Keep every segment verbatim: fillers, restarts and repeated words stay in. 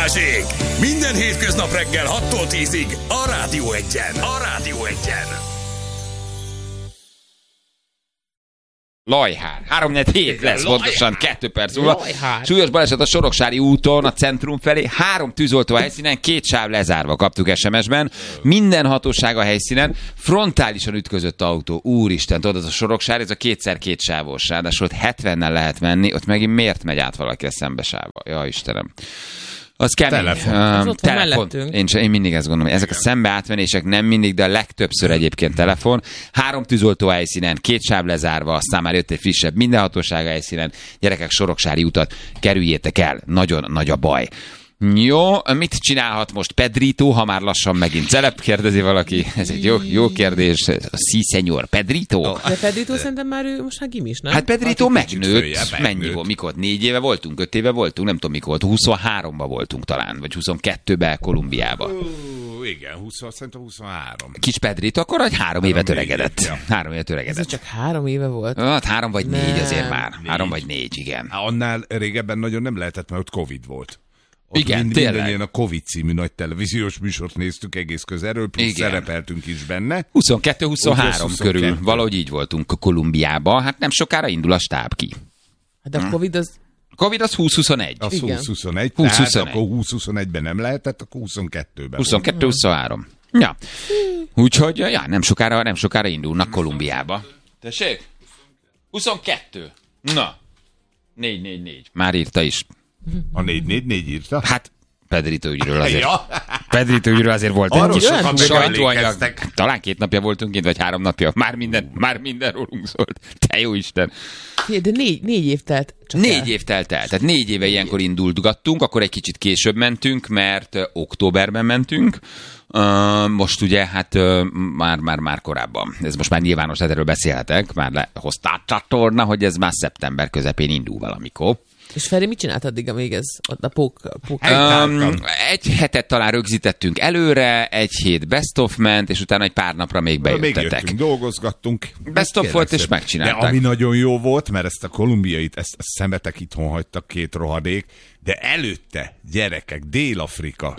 Balázsék! Minden hétköznap reggel hattól tízig a Rádió Egyen. A Rádió Egyen. Lajhár. három négy hét lesz, pontosan kettő perc múlva. Súlyos baleset a Soroksári úton, a centrum felé. Három tűzoltó a helyszínen, két sáv lezárva, kaptuk es em es-ben. Minden hatóság a helyszínen. Frontálisan ütközött autó. Úristen, tudod, az a Soroksári, ez a kétszer két sávos. Ráadásul ott hetvennel lehet menni, ott megint miért megy át valaki a szembesávba? Ja, Istenem. Az kemény. Telefon. Uh, az telefon. Én, én mindig ezt gondolom, ezek a szembe átmenések nem mindig, de a legtöbbször egyébként telefon. Három tűzoltó helyszínen, két sáv lezárva, aztán már jött egy frissebb, minden hatóság helyszínen. Gyerekek, Soroksári utat kerüljétek el. Nagyon nagy a baj. Jó, mit csinálhat most Pedrito, ha már lassan megint celeb, kérdezi valaki. Ez egy jó, jó kérdés. Sí, senyor, Pedrito? De Pedrito szerintem már ő most már gimis, nem? Hát Pedrito hát megnőtt. Följebb, Mennyi megnőtt. volt? Mikor? Négy éve voltunk? Öt éve voltunk? Nem tudom mikor volt. huszonháromban voltunk talán, vagy huszonkettőben Kolumbiában. Ó, igen, húsz, szerintem huszonhárom. Kis Pedrito akkor egy három évet négy öregedett. év, ja. Három évet Ez öregedett. csak három éve volt. Hát három vagy négy Nem. azért már. Négy. Három vagy négy, igen. Annál régebben nagyon nem lehetett, mert ott Covid volt. Ott Igen, mind, tényleg. minden ilyen a Covid című nagy televíziós műsort néztük egész közelről, plusz Igen. szerepeltünk is benne. huszonkettő huszonhárom huszonkettő. körül. Valahogy így voltunk a Kolumbiában. Hát nem sokára indul a stáb ki. Hát de a Covid az... Covid az húsz huszonegy. Az Igen. húsz huszonegy, húsz tehát huszonegy. akkor húsz huszonegyben nem lehetett, akkor huszonkettőben. huszonkettő huszonhárom. Ja. Úgyhogy ja, nem sokára, nem sokára indulnak Kolumbiába. Tessék? huszonkettő. Na. négy négy négy. Már írta is. A négy négy négy írta? Hát Pedrito ügyről azért. Ja. Pedrito ügyről azért volt Arról egy sokan kis még sajtóanyag. emlékeztek. Talán két napja voltunk itt, vagy három napja. Már minden, már minden rólunk szólt. Te jó Isten. De négy, négy év telt csak el. Négy év telt el. Tehát négy éve ilyenkor indulgattunk, akkor egy kicsit később mentünk, mert ö, októberben mentünk. Uh, most ugye, hát uh, már, már, már korábban. Ez most már nyilvános, erről beszélhetek. Már lehozta a csatorna, hogy ez már szeptember közepén indul valamikor. És Feri, mit csinált addig, amíg ez ott a pók... pók... Um, egy hetet talán rögzítettünk előre, egy hét best of ment, és utána egy pár napra még Még bejöttetek. jöttünk, dolgozgattunk. Best of volt, és De megcsinálták. ami nagyon jó volt, mert ezt a kolumbiait, ezt a szemetek itthon hagytak, két rohadék, de előtte, gyerekek, Dél-Afrika,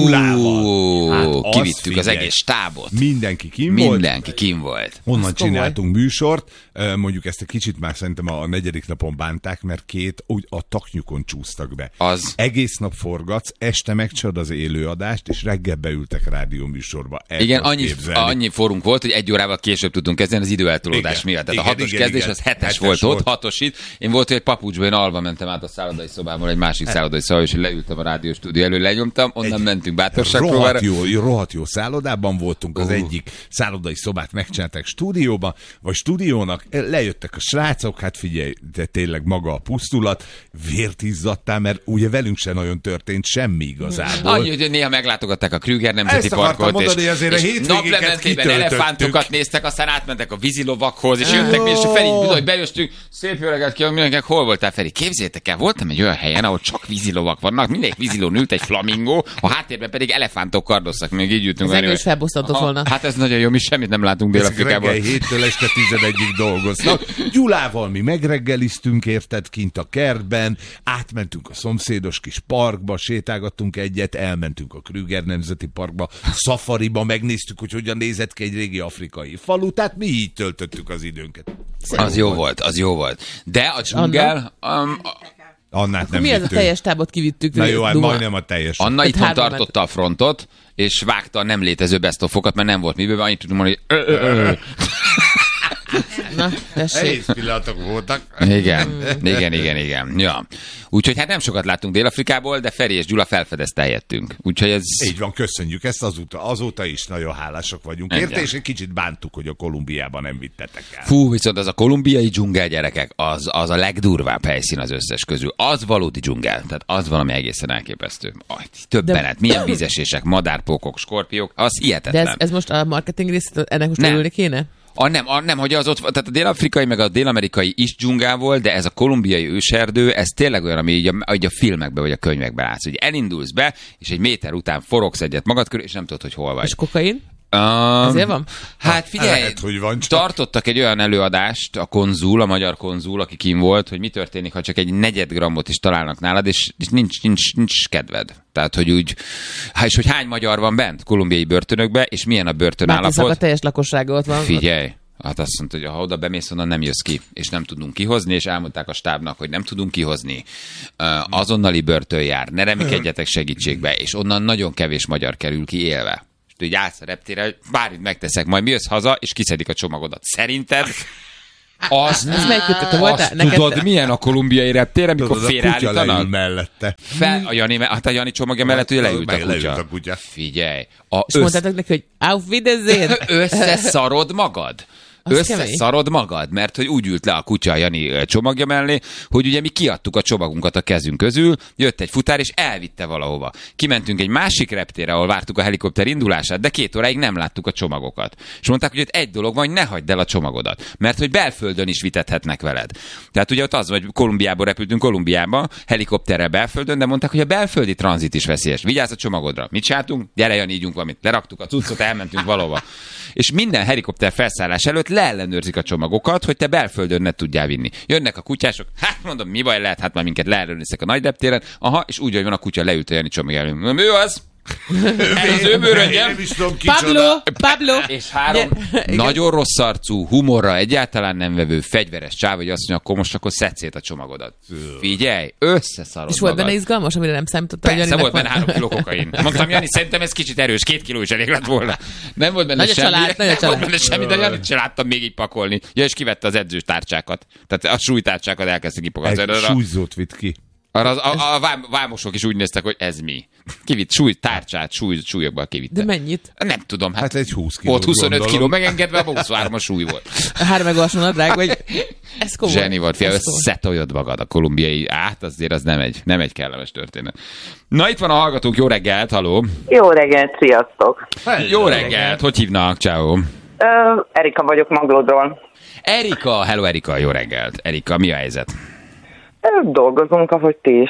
Gyulával. Hát Ú, azt kivittük az figyelj. egész stábot. Mindenki kim volt. Mindenki kim volt. Onnan Az komoly. csináltunk műsort, Ö, mondjuk ezt egy kicsit már szerintem a negyedik napon bánták, mert két úgy a taknyukon csúsztak be. Az. Egész nap forgatsz, este megcsad az élőadást, és reggel beültek rádióműsorba. El Igen, tudod annyi, képzelni. annyi forunk volt, hogy egy órával később tudtunk kezdeni az időeltolódás Igen, miatt. Tehát igen, a hatos igen, kezdés igen. az hetes, Hetes volt, volt. ott, hatos itt. Én volt, hogy egy papucsban, én alva mentem át a szállodai szobámból, egy másik szállodai szobába, és leültem a rádióstúdió elő, lenyomtam, onnan Egy mentünk bátorságpróbára. Rohadt jó, rohadt jó szállodában voltunk, az Uh. egyik szállodai szobát megcsinálták stúdióba, vagy stúdiónak, lejöttek a srácok, hát figyelj, de tényleg maga a pusztulat, vért izzadtál, mert ugye velünk se nagyon történt semmi igazából. Annyi, hogy néha meglátogatták a Krüger Nemzeti Ezt akartam Parkot, mondani, és, azért a és hétvégéket naplementében kitöltöttük. elefántokat néztek, aztán átmentek a vízilovakhoz, és jöttek mi, és Feri, bizony, bejöttünk, szép jó reggelt kívánok mindenkinek, hol voltál, Feri? Képzeljétek el, voltam egy olyan helyen, ahol csak vízilovak vannak, mindegyik vízilón ült egy flamingó, a háttérben pedig elefántok kardoztak, még így ültünk. Ez engem is felbosszantott Aha, volna. Hát ez nagyon jó, mi semmit nem látunk Ezek Dél-Afrikából. reggel héttől este tizenegyig dolgoznak. Gyulával mi megreggeliztünk, érted, kint a kertben, átmentünk a szomszédos kis parkba, sétálgattunk egyet, elmentünk a Krüger Nemzeti Parkba, szafariba, megnéztük, hogy hogyan nézett ki egy régi afrikai falu, tehát mi így töltöttük az időnket. Az jó volt, az jó volt. De a dzsungel, um, Annát nem Mi az a vittünk. teljes tábot kivittük? Na jó, hát Duma? majdnem a teljes. Anna Öt itthon három tartotta a frontot, és vágta a nem létező best of-okat, mert nem volt miből, annyit tudunk mondani, hogy ö, ö, ö. Na, tessék. Nehéz pillanatok voltak. Igen, igen, igen, igen. Ja. Úgyhogy hát nem sokat láttunk Dél-Afrikából, de Feri és Gyula felfedezte helyettünk. Úgyhogy ez... Így van, köszönjük ezt azóta, azóta is nagyon hálásak vagyunk Igen. érte, és egy kicsit bántuk, hogy a Kolumbiában nem vittetek el. Fú, viszont az a kolumbiai dzsungel, gyerekek, az, az a legdurvább helyszín az összes közül. Az valódi dzsungel, tehát az valami egészen elképesztő. Aj, többenet, milyen vízesések, madárpókok, skorpiók, az De hihetetlen. ez, ez most a marketing részét, ennek most Nem. örülni kéne? A nem, a nem, hogy az ott, tehát a dél-afrikai meg a dél-amerikai is dzsungel volt, de ez a kolumbiai őserdő, ez tényleg olyan, ami így a, így a filmekben vagy a könyvekben látsz, hogy elindulsz be, és egy méter után forogsz egyet magad körül, és nem tudod, hogy hol vagy. És kokain? Um, Ezért van? Hát figyelj, Lehet, hogy van csak. tartottak egy olyan előadást, a konzul, a magyar konzul, aki kim volt, hogy mi történik, ha csak egy negyed grammot is találnak nálad, és, és nincs, nincs, nincs kedved. Tehát, hogy úgy, hát, és hogy hány magyar van bent kolumbiai börtönökbe, és milyen a börtönállapot. Bárki a teljes lakossága ott van. Figyelj, hát azt mondta, hogy ha oda bemész, onnan nem jössz ki, és nem tudunk kihozni, és elmondták a stábnak, hogy nem tudunk kihozni. Azonnali börtön jár, ne reménykedjetek segítségbe, és onnan nagyon kevés magyar kerül ki élve. És így állsz a reptére, hogy bármit megteszek, majd mi jössz haza, és kiszedik a csomagodat. Szerinted azt, Ez melyik kötött? Voltál? azt Neked- tudod, milyen a kolumbiai reptér, amikor Tudod, a kutya leül félreállítanak? mellette. Fel, a Jani, hát a Jani csomagja mellett ugye leült a Meg leült kutya. a kutya. Figyelj, a És mondtátok neki, hogy auf Wiedersehen. összeszarod magad. Az Összeszarod magad, mert hogy úgy ült le a kutya a Jani csomagja mellé, hogy ugye mi kiadtuk a csomagunkat a kezünk közül, jött egy futár, és elvitte valahova. Kimentünk egy másik reptérre, ahol vártuk a helikopter indulását, de két óráig nem láttuk a csomagokat. És mondták, hogy ott egy dolog van, hogy ne hagyd el a csomagodat, mert hogy belföldön is vitethetnek veled. Tehát ugye ott az, hogy Kolumbiából repültünk Kolumbiába, helikopterrel belföldön, de mondták, hogy a belföldi tranzit is veszélyes. Vigyázz a csomagodra. Mit csináltunk? Gyere, Jani, ígyunk valamit. Leraktuk a cuccot, elmentünk valahova. És minden helikopter felszállás előtt leellenőrzik a csomagokat, hogy te belföldön ne tudjál vinni. Jönnek a kutyások, hát mondom, mi baj lehet, hát már minket leellenőriztek a nagy reptéren, aha, és úgy, hogy van a kutya leült a Jani csomag elő. Mondom, ő az? Ez az ő bőröngyem. Nem is tudom, Pablo, kicsoda. Pablo. És három Igen. nagyon rossz arcú, humorra egyáltalán nem vevő, fegyveres csáv, hogy azt mondja, akkor most akkor szedd szét a csomagodat. Figyelj, összeszarod És volt magad. benne izgalmas, amire nem számítottál, hogy Persze, Janinak volt benne van. három kiló kokain. Mondtam, Jani, szerintem ez kicsit erős, két kiló is elég lett volna. Nem volt benne Nagy a semmi. család, nagy a nem család. volt benne semmi, de Janit se láttam még így pakolni. Ja, és kivette az edzős tárcsákat. Tehát a súlytárcsákat elkezdte kipakolni. Egy súlyzót vitt ki. Arra az, a, a vám, vámosok is úgy néztek, hogy ez mi. Kivitt súly, tárcsát, súly, súlyokban kivitte. De mennyit? Nem tudom, hát, Hát egy húsz kiló. volt huszonöt kiló megengedve, a huszonhárom súly volt. A három meg alsó nadrág, vagy... Ez komoly. Zseni volt, fia, Ez komoly. összetoljod magad a kolumbiai, át azért az nem egy, nem egy kellemes történet. Na itt van a hallgatók, jó reggelt, haló. Jó reggelt, sziasztok! Jó reggelt, hogy hívnak, ciao. Ö, Erika vagyok Maglódról. Erika, hello Erika, jó reggelt. Erika, mi a helyzet? Ö, dolgozunk, ahogy ti is.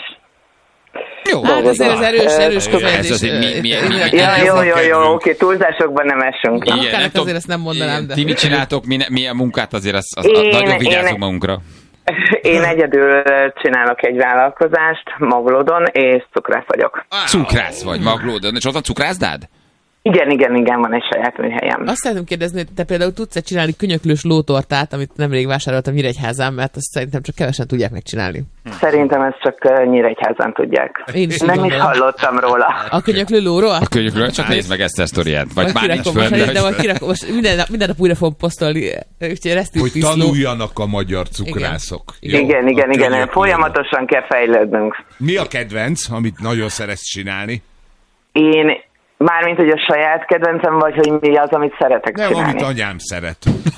Jó. Hát azért az erős, erős Ez kifejezés. azért mi- mi- mi- mi- Ja, Ez jó, a jó, jó, kedvünk. oké, túlzásokban nem esünk. Igen, Munkának nem tudom, azért ezt nem mondanám, de... Ti mit csináltok, mi, mi a munkát, azért az, az, Én- nagyon vigyázunk én- magunkra. Én egyedül csinálok egy vállalkozást Maglódon, és cukrász vagyok. Cukrász vagy, Maglódon, és ott van cukrászdád? Igen, igen, igen, van egy saját műhelyem. Azt szeretném kérdezni, hogy te például tudsz-e csinálni könyöklős lótortát, amit nemrég vásároltam Nyíregyházán, mert azt szerintem csak kevesen tudják megcsinálni. Szerintem ezt csak ö, Nyíregyházán tudják. Én is így Nem is gondolom. hallottam róla. A könyöklő lóról? A könyvről, csak nézd meg ezt a sztoriát. Vagy Majd már nincs kirakom most, föl, de majd kirakom, most minden, nap, minden nap újra fogom posztolni, úgyhogy rest in Hogy peace, ló. tanuljanak a magyar cukrászok. Igen. Jó, Igen, a igen, igen, könyök folyamatosan kell fejlődnünk. Mi a kedvenc, amit nagyon szeretsz csinálni? Én, mármint, hogy a saját kedvencem, vagy hogy mi az, amit szeretek Nem, csinálni. amit anyám szeret.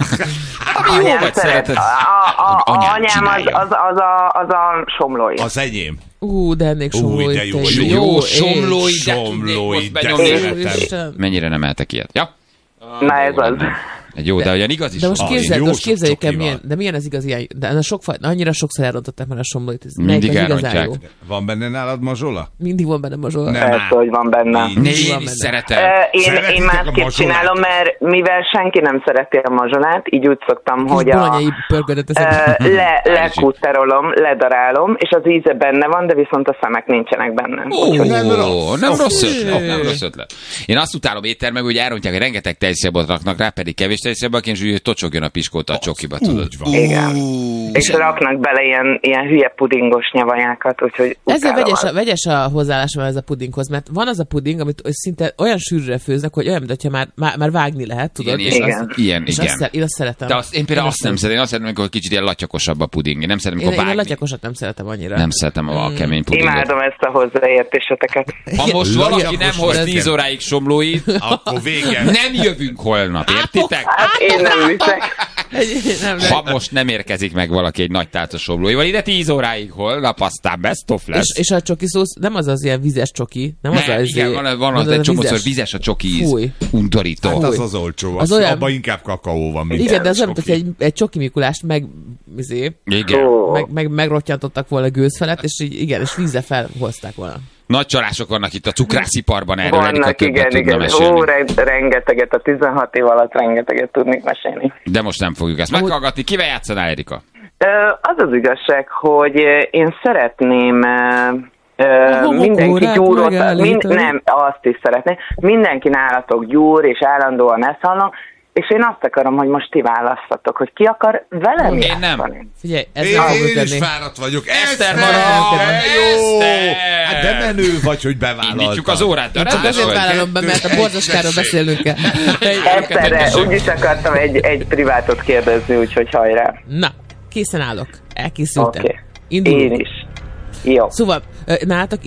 Jó Anyám vagy, szeret. szereted. A, a, a, Anyám anyám az, csinálja. az, az, a, az a somlói. Az enyém. Ú, de ennél Ú, somlói. de jó, te jó, Jó, ég. somlói, de tudnék Somlói, most de benyomni. szeretem. Isten. Mennyire nem eltek ilyet? Ja? Na ez az. Egy jó, de olyan igaz is. De most van. képzeld, jó most sok képzeljük el, csokival. milyen, de milyen az igazi ilyen, de a sok, faj- annyira sokszor elrontották már a somlóit, ez Mindig melyik az igazán elrontják. jó. Van benne nálad mazsola? Mindig van benne mazsola. Nem. Persze, hogy van benne. Így. Né, Mindig van én is benne. szeretem. Ö, Én, Szeretitek én a másképp mazsolát? csinálom, mert mivel senki nem szereti a mazsolát, így úgy szoktam, hogy a, bolonyai pörgödet ö, teszek. le, lekutterolom, ledarálom, és az íze benne van, de viszont a szemek nincsenek benne. Ó, nem nem rossz. rossz, nem rossz Ó, ötlet, nem rossz ötlet. Én azt utálom éttermekben, hogy elrontják, hogy rengeteg tejszébot raknak rá, pedig kevés tejszébot, és úgy tocsogjon a piskóta a csokiba, tudod. Úgy van. Igen. És raknak bele ilyen, ilyen hülye pudingos nyavajákat, úgyhogy Ezzel utálom vegyes azt. a, vegyes a hozzáállásom ez a pudinghoz, mert van az a puding, amit szinte olyan sűrűre főznek, hogy olyan, mintha már, már, már vágni lehet, tudod? Igen, és igen. az, Ilyen, és igen. azt, szer- én azt szeretem. De azt, én például azt nem szeretem. szeretem, én azt szeretem, amikor kicsit ilyen latyakosabb a puding. Én nem szeretem, Én, amikor én a vágni. latyakosat nem szeretem annyira. Nem szeretem a kemény pudingot. Imádom ezt a hozzáértéseteket. Ha most valaki Latyakos nem hoz vagy. tíz óráig somlóit, Akkor vége. nem jövünk holnap, értitek? Hát én nem viszek. Egy- nem, nem. Ha most nem érkezik meg valaki egy nagy tálca somlóival, ide tíz óráig holnap, aztán best of lesz. És, és a csoki szósz nem az az ilyen vizes csoki, nem az Nem, az igen, van, van az, egy csomószor vizes a csoki íz. Fúj. Undorító. Hát Fúj. az az olcsó. Az Az olyan- Abban inkább kakaó van, mint Igen, de az olyan, csoki. hogy egy, egy csoki Mikulást meg, izé, Igen. Ó, meg, meg, megrottyantottak volna gőz felett, és így, igen, és vízzel felhozták volna. Nagy csalások vannak itt a cukrásziparban, erről Erika Vannak, többet igen, tudna igen. mesélni. Ó, re- rengeteget, a tizenhat év alatt rengeteget tudnék mesélni. De most nem fogjuk ezt meghallgatni. Kivel játszanál, Erika? Ö, Az az igazság, hogy én szeretném ö, ö, homokórát mindenki gyúrot, mind, megállítani. nem, azt is szeretném, mindenki nálatok gyúr, és állandóan ezt hallom, és én azt akarom, hogy most ti választatok, hogy ki akar velem Én nem. játszani. Figyelj, ez Én, nem fog én is működni. fáradt vagyok. Eszter Eszter, marad! de jó! Eszter! Hát de menő vagy, hogy bevállaltad. Indítjuk az órát. Én csak azért vállalom be, mert a borzaskáról beszélnünk kell. Egyszerre, úgyis akartam egy, egy privátot kérdezni, úgyhogy hajrá. Na, készen állok. Elkészültem. Oké. Indulunk. Én is. Jó. Szóval, ö, nálatok